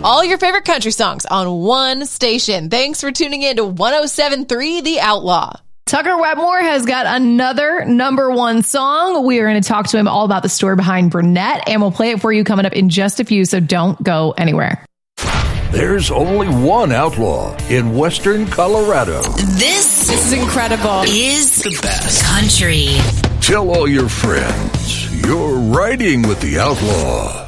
All your favorite country songs on one station. Thanks for tuning in to 107.3 The Outlaw. Tucker Wetmore has got another number one song. We are going to talk to him all about the story behind Burnett, and we'll play it for you coming up in just a few, so don't go anywhere. There's only one outlaw in Western Colorado. This is incredible. Is the best country. Tell all your friends you're riding with the outlaw.